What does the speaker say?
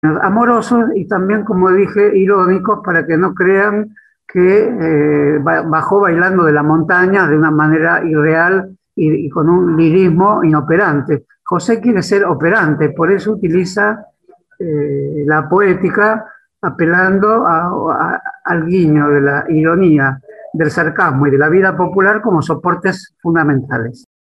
amorosos y también, como dije, irónicos para que no crean que bajó bailando de la montaña de una manera irreal y con un lirismo inoperante. José quiere ser operante, por eso utiliza la poética apelando al guiño de la ironía, del sarcasmo y de la vida popular como soportes fundamentales.